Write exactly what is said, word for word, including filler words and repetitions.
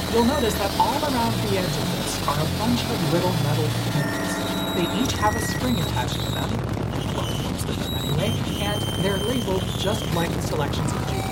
You'll notice that all around the edge of this are a bunch of little metal pins. They each have a spring attached to them, well, most of them anyway, and they're labeled just like the selections of J